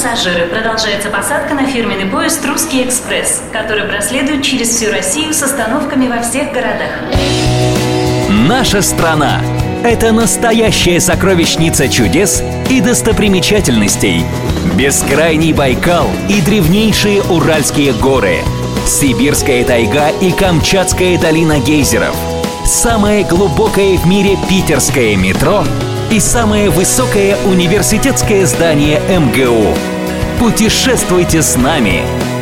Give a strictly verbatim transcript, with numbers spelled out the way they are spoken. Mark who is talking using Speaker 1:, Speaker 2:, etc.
Speaker 1: пассажиры, продолжается посадка на фирменный поезд «Русский экспресс», который проследует через всю Россию с остановками во всех городах.
Speaker 2: Наша страна – это настоящая сокровищница чудес и достопримечательностей. Бескрайний Байкал и древнейшие Уральские горы, Сибирская тайга и Камчатская долина гейзеров, самое глубокое в мире питерское метро и самое высокое университетское здание эм гэ у. Путешествуйте с нами!